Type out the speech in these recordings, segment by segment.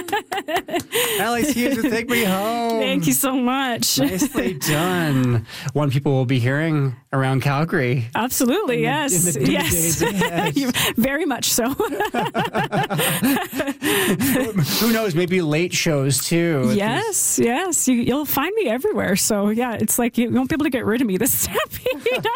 Alex Hughes with Take Me Home. Thank you so much. Nicely done. One people will be hearing around Calgary. Absolutely, yes. In the days ahead. Very much so. Who knows? Maybe late shows too. Yes. You'll find me everywhere. So yeah, it's like you won't be able to get rid of me this stampede.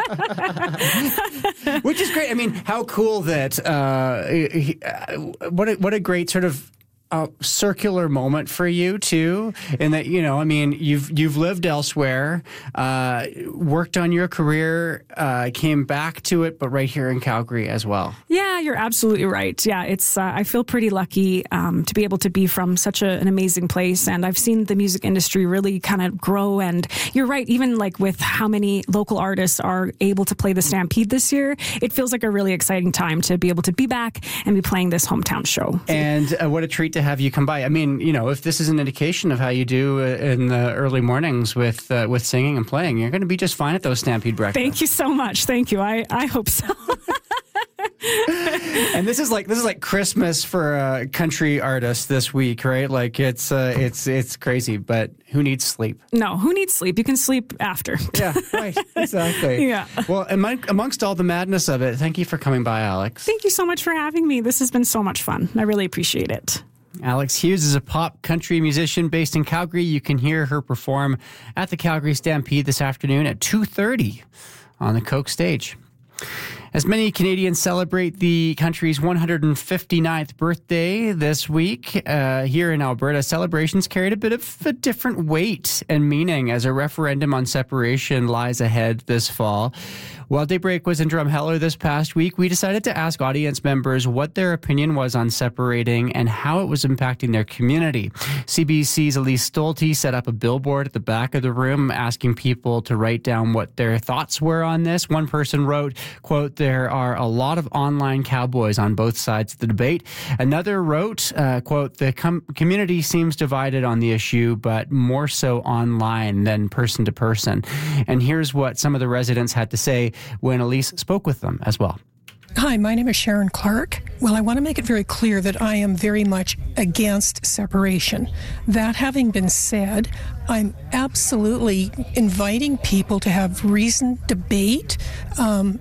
Which is great. I mean, how cool that, what a great sort of circular moment for you too, in that, you know, I mean, you've lived elsewhere, worked on your career, came back to it, but right here in Calgary as well. Yeah, you're absolutely right. Yeah, it's I feel pretty lucky to be able to be from such an amazing place, and I've seen the music industry really kind of grow. And you're right, even like with how many local artists are able to play the Stampede this year, it feels like a really exciting time to be able to be back and be playing this hometown show. And what a treat to have you come by. I mean, you know, if this is an indication of how you do in the early mornings with singing and playing, you're going to be just fine at those Stampede breakfasts. Thank you so much. Thank you. I hope so. And this is like Christmas for a country artist this week, right? Like it's crazy, but who needs sleep? No, who needs sleep? You can sleep after. Yeah, right. Exactly. Yeah. Well, amongst all the madness of it, thank you for coming by, Alex. Thank you so much for having me. This has been so much fun. I really appreciate it. Alex Hughes is a pop country musician based in Calgary. You can hear her perform at the Calgary Stampede this afternoon at 2:30 on the Coke stage. As many Canadians celebrate the country's 159th birthday this week, here in Alberta, celebrations carried a bit of a different weight and meaning as a referendum on separation lies ahead this fall. While Daybreak was in Drumheller this past week, we decided to ask audience members what their opinion was on separating and how it was impacting their community. CBC's Elise Stolte set up a billboard at the back of the room asking people to write down what their thoughts were on this. One person wrote, quote, "There are a lot of online cowboys on both sides of the debate." Another wrote, quote, "The community seems divided on the issue, but more so online than person to person." And here's what some of the residents had to say when Elise spoke with them as well. Hi, my name is Sharon Clark. Well, I want to make it very clear that I am very much against separation. That having been said, I'm absolutely inviting people to have reasoned debate. I'm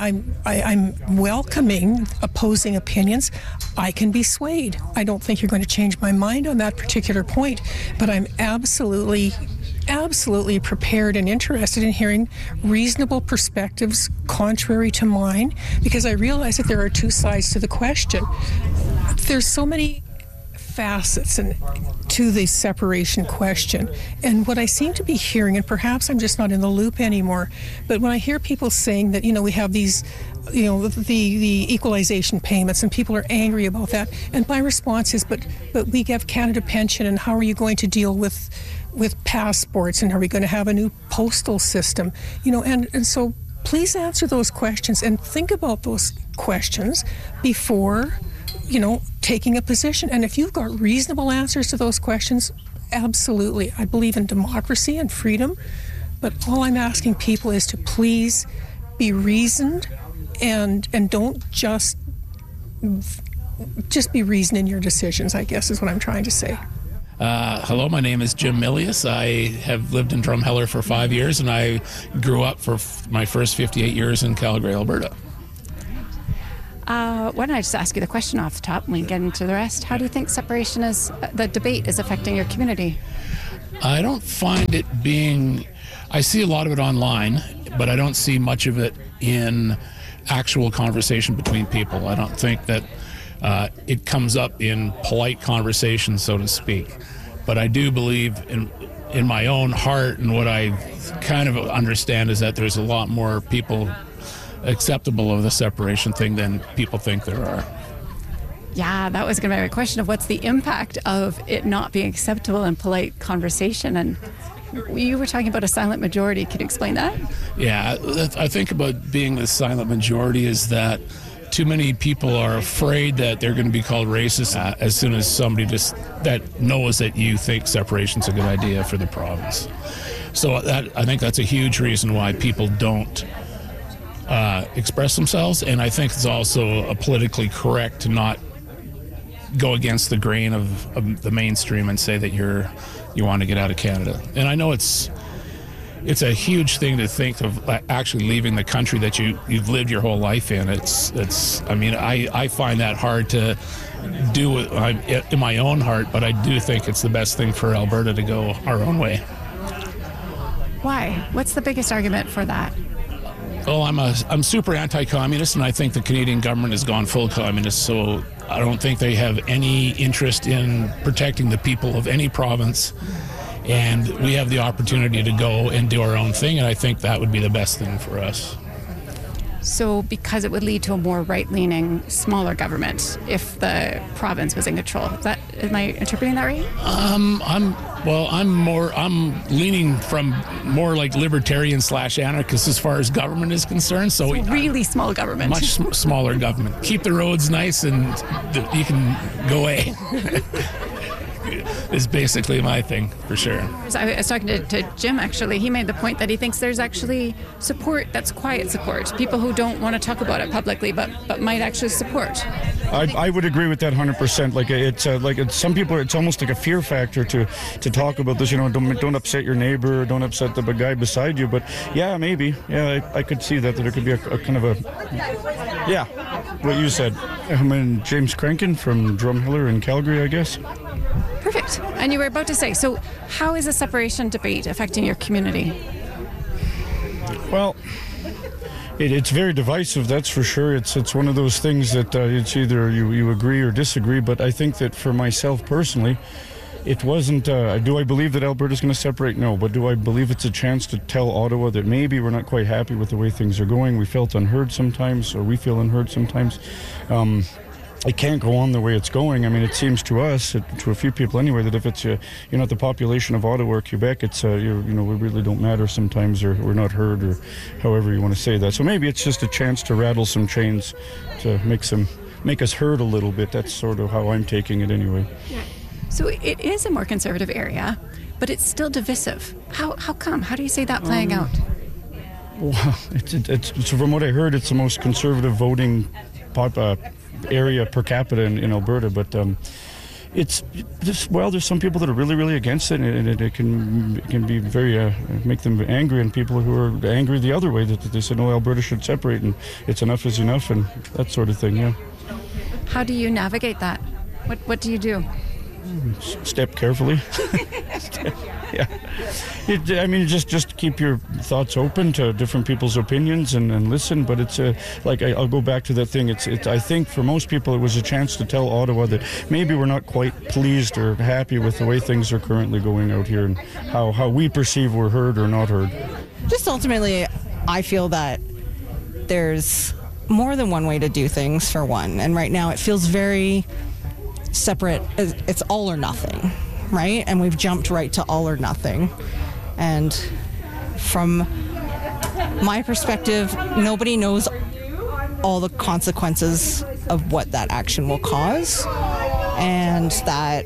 welcoming opposing opinions. I can be swayed. I don't think you're going to change my mind on that particular point, but I'm absolutely prepared and interested in hearing reasonable perspectives contrary to mine, because I realize that there are two sides to the question. There's so many facets to the separation question, and what I seem to be hearing, and perhaps I'm just not in the loop anymore, but when I hear people saying that, we have these, the equalization payments, and people are angry about that, and my response is, but we have Canada Pension, and how are you going to deal with passports, and are we going to have a new postal system? And so please answer those questions and think about those questions before, taking a position. And if you've got reasonable answers to those questions, absolutely. I believe in democracy and freedom, but all I'm asking people is to please be reasoned and don't just be reasoned in your decisions, I guess is what I'm trying to say. Hello, my name is Jim Milius. I have lived in Drumheller for 5 years, and I grew up for my first 58 years in Calgary, Alberta. Why don't I just ask you the question off the top and we get into the rest? How do you think the debate is affecting your community? I don't find it I see a lot of it online, but I don't see much of it in actual conversation between people. I don't think that it comes up in polite conversation, so to speak. But I do believe in my own heart, and what I kind of understand is that there's a lot more people acceptable of the separation thing than people think there are. Yeah, that was going to be my question of what's the impact of it not being acceptable in polite conversation. And you were talking about a silent majority. Could you explain that? Yeah, I think about being the silent majority is that too many people are afraid that they're going to be called racist as soon as somebody that knows that you think separation's a good idea for the province. So I think that's a huge reason why people don't express themselves, and I think it's also politically correct to not go against the grain of the mainstream and say that you want to get out of Canada. And I know it's a huge thing to think of actually leaving the country that you've lived your whole life in. I mean, I find that hard to do in my own heart, but I do think it's the best thing for Alberta to go our own way. Why? What's the biggest argument for that? Well, I'm super anti-communist, and I think the Canadian government has gone full communist, so I don't think they have any interest in protecting the people of any province. And we have the opportunity to go and do our own thing, and I think that would be the best thing for us. So because it would lead to a more right-leaning, smaller government if the province was in control. Am I interpreting that right? I'm leaning from more like libertarian / anarchist as far as government is concerned. So really small government. Much smaller government. Keep the roads nice and you can go away. Is basically my thing, for sure. I was talking to Jim, actually. He made the point that he thinks there's actually support that's quiet support. People who don't want to talk about it publicly, but might actually support. I would agree with that 100%. It's some people. It's almost like a fear factor to talk about this. Don't upset your neighbor, don't upset the guy beside you. But yeah, maybe. Yeah, I could see that there could be a kind of a. Yeah, what you said. I'm James Crankin from Drumheller in Calgary, I guess. Perfect. And you were about to say, so how is the separation debate affecting your community? Well, it's very divisive, that's for sure. It's one of those things that it's either you agree or disagree, but I think that for myself personally, it wasn't, do I believe that Alberta's going to separate? No, but do I believe it's a chance to tell Ottawa that maybe we're not quite happy with the way things are going? We felt unheard sometimes, or we feel unheard sometimes. It can't go on the way it's going. I mean, it seems to us, to a few people anyway, that if it's you're not the population of Ottawa or Quebec, it's we really don't matter sometimes, or we're not heard, or however you want to say that. So maybe it's just a chance to rattle some chains, to make us heard a little bit. That's sort of how I'm taking it anyway. Yeah. So it is a more conservative area, but it's still divisive. How come? How do you see that playing out? Well, it's from what I heard, it's the most conservative voting area per capita in Alberta, but it's just, there's some people that are really, really against it, and it can be very make them angry, and people who are angry the other way, that they said no, Alberta should separate, and it's enough is enough, and that sort of thing. Yeah. How do you navigate that? What do you do? Step carefully. Yeah. Just keep your thoughts open to different people's opinions and listen. But it's I'll go back to that thing. I think for most people it was a chance to tell Ottawa that maybe we're not quite pleased or happy with the way things are currently going out here, and how we perceive we're heard or not heard. Just ultimately, I feel that there's more than one way to do things, for one. And right now it feels very separate. It's all or nothing, right? And we've jumped right to all or nothing. And from my perspective, nobody knows all the consequences of what that action will cause, and that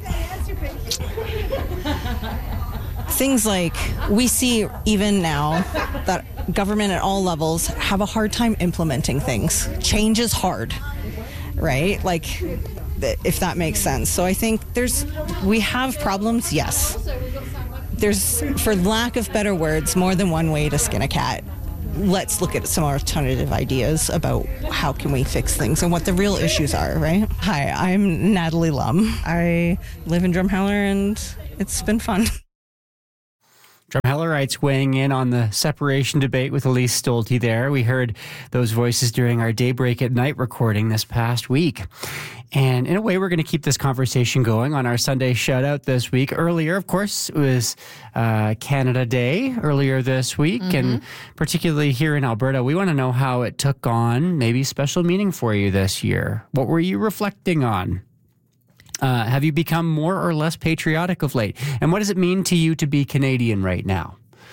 things like we see even now that government at all levels have a hard time implementing things. Change is hard, right? If that makes sense. So I think we have problems, yes. There's, for lack of better words, more than one way to skin a cat. Let's look at some alternative ideas about how can we fix things and what the real issues are, right? Hi, I'm Natalie Lum. I live in Drumheller, and it's been fun. Drumhellerites weighing in on the separation debate with Elise Stolte there. We heard those voices during our Daybreak at Night recording this past week. And in a way, we're going to keep this conversation going on our Sunday shout-out this week. Earlier, of course, it was Canada Day earlier this week, and particularly here in Alberta, we want to know how it took on maybe special meaning for you this year. What were you reflecting on? Have you become more or less patriotic of late? And what does it mean to you to be Canadian right now?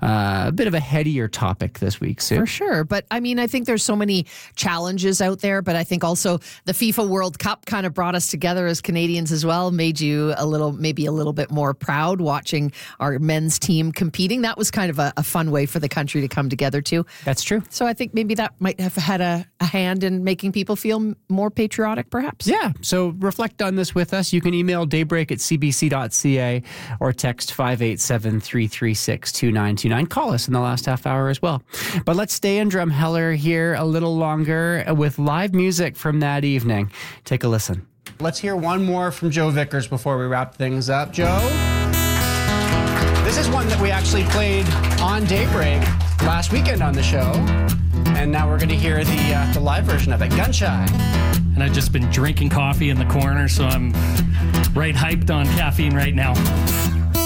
a bit of a headier topic this week, Sue. For sure. But I mean, I think there's so many challenges out there, but I think also the FIFA World Cup kind of brought us together as Canadians as well, made you maybe a little bit more proud watching our men's team competing. That was kind of a fun way for the country to come together too. That's true. So I think maybe that might have had a hand in making people feel more patriotic, perhaps. Yeah. So reflect on this with us. You can email daybreak@cbc.ca or text 587-336-2929. Call us in the last half hour as well. But let's stay in Drumheller here a little longer with live music from that evening. Take a listen. Let's hear one more from Joe Vickers before we wrap things up. Joe? This is one that we actually played on Daybreak last weekend on the show. And now we're going to hear the live version of it. Gunshy. And I've just been drinking coffee in the corner, so I'm right hyped on caffeine right now.